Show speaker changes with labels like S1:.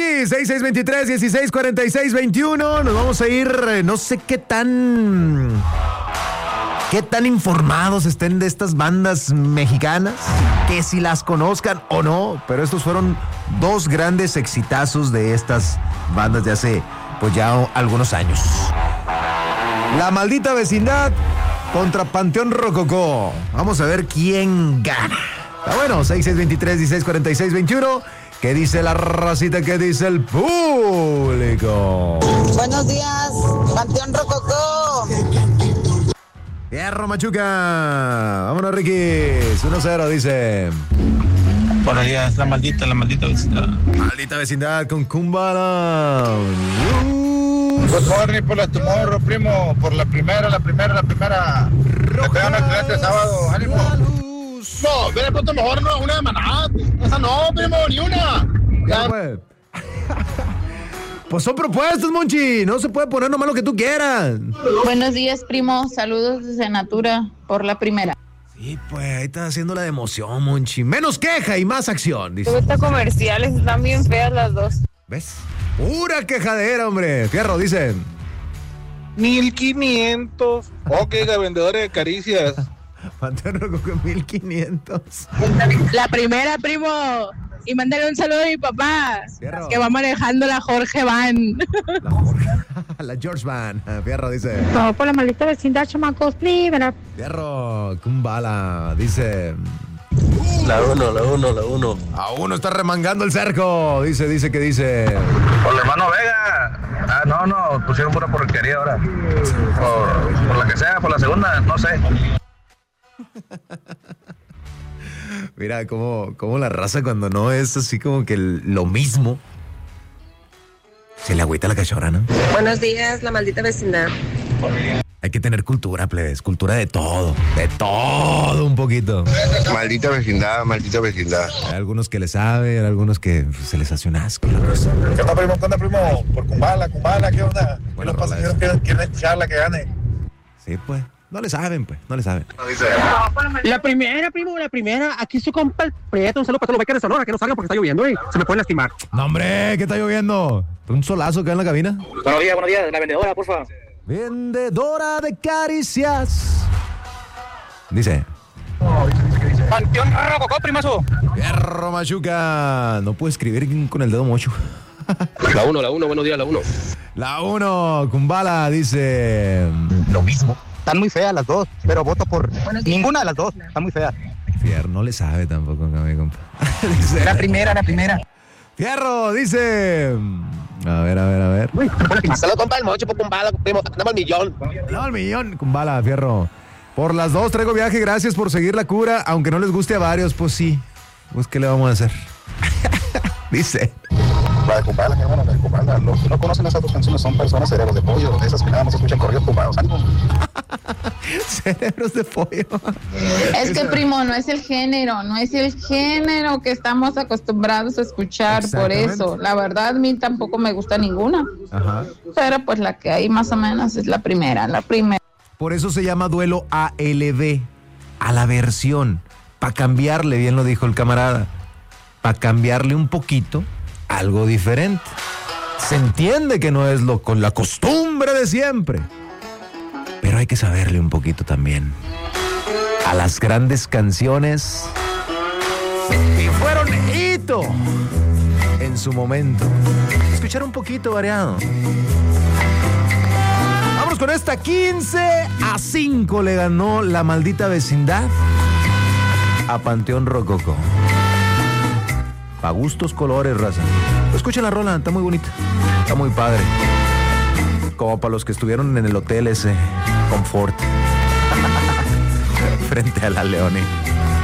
S1: Ricky, 6623-1646-21. Nos vamos a ir, no sé qué tan informados estén de estas bandas mexicanas, que si las conozcan o no, pero estos fueron dos grandes exitazos de estas bandas de hace, pues ya algunos años. La Maldita Vecindad contra Panteón Rococó. Vamos a ver quién gana. Está bueno, 6623-1646-21. ¿Qué dice la racita? ¿Qué dice el público?
S2: Buenos días, Panteón Rococó.
S1: Hierro, Machuca. Vámonos, Ricky. 1-0, dice.
S3: Buenos días, la maldita vecindad.
S1: Maldita Vecindad con Kumbala.
S4: Good morning por la Tomorrow, primo. Por la primera. Te veo un excelente sábado. Ánimo. No, ven de pronto mejor no, una de Maná. Esa no, primo, ni una.
S1: Ya, pues. Pues son propuestas, Monchi. No se puede poner nomás lo que tú quieras.
S5: Buenos días, primo. Saludos desde Natura por la primera.
S1: Sí, pues ahí está haciendo la de emoción, Monchi. Menos queja y más acción, dice.
S5: Estas comerciales están bien feas las dos.
S1: ¿Ves? Pura quejadera, hombre. Fierro, dicen.
S4: 1500. Ok, vendedores de caricias.
S1: Panteón Rococó 1500.
S5: La primera, primo. Y mándale un saludo a mi papá,
S1: Fierro.
S5: que va manejando la Jorge Van.
S1: La George Van. Fierro, dice.
S5: No, por la maldita vecindad, chamacos, libra.
S1: Fierro, Kumbala, dice.
S3: La uno.
S1: A uno está remangando el cerco. Dice que dice.
S4: Por el hermano Vega. No, pusieron pura porquería ahora. Por la que sea, por la segunda, no sé.
S1: Mira cómo la raza cuando no es así como que lo mismo, se le agüita la cachorra, ¿no?
S2: Buenos días, la maldita vecindad.
S1: Hay que tener cultura, plebes, cultura de todo un poquito.
S4: Maldita vecindad.
S1: Hay algunos que le saben, hay algunos que se les hace un asco.
S4: ¿Qué onda, primo? Por Kumbala, ¿qué onda?
S1: Bueno,
S4: ¿Qué nos pasa? ¿Quieren escucharla que gane?
S1: Sí, pues, no le saben.
S6: La primera, primo, aquí su compa el Prieto, un saludo para todos los becas de Sonora, que no salgan porque está lloviendo y se me pueden lastimar.
S1: No, hombre, ¿qué está lloviendo? Un solazo que en la cabina.
S6: Buenos días, la vendedora, porfa.
S1: Vendedora de caricias. Dice.
S6: Panteón Rococó, primazo.
S1: Hierro, Machuca. No puedo escribir con el dedo mocho.
S3: La uno, buenos días, la uno.
S1: La 1, Kumbala, dice.
S6: Lo mismo. Están muy feas las dos, pero voto por ninguna de las dos. Están muy feas.
S1: Fierro no le sabe tampoco, mi compa. Dice.
S6: La primera.
S1: Fierro, dice. A ver.
S4: Saludos, compa, el mocho por Kumbala, primo. Dame el millón.
S1: No, el millón, Kumbala, Fierro. Por las dos traigo viaje, gracias por seguir la cura. Aunque no les guste a varios, pues sí. Pues, ¿qué le vamos a hacer? Dice.
S4: La de Kumbala, mi hermano, la de Kumbala. Los que no conocen esas dos canciones son personas cerebros de pollo, de esas que nada más escuchan corridos tumbados.
S1: Cerebros de pollo.
S5: Es que, primo, no es el género que estamos acostumbrados a escuchar, por eso. La verdad, a mí tampoco me gusta ninguna.
S1: Ajá.
S5: Pero pues la que hay más o menos es la primera.
S1: Por eso se llama duelo ALB, a la versión. Para cambiarle, bien lo dijo el camarada. Para cambiarle un poquito, algo diferente. Se entiende que no es con la costumbre de siempre. Pero hay que saberle un poquito también a las grandes canciones que fueron hito en su momento. Escuchar un poquito variado. Vamos con esta. 15-5 le ganó la Maldita Vecindad a Panteón Rococó. Pa' gustos colores, raza. Escuchen la rola, está muy bonita. Está muy padre. Como para los que estuvieron en el hotel ese Confort frente a la Leone.